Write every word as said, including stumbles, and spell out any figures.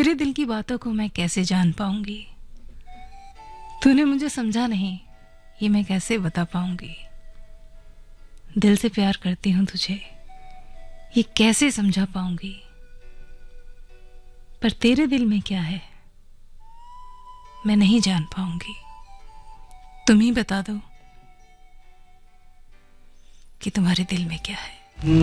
तेरे दिल की बातों को मैं कैसे जान पाऊंगी। तूने मुझे समझा नहीं, ये मैं कैसे बता पाऊंगी। दिल से प्यार करती हूं तुझे, ये कैसे समझा पाऊंगी। पर तेरे दिल में क्या है मैं नहीं जान पाऊंगी। तुम ही बता दो कि तुम्हारे दिल में क्या है।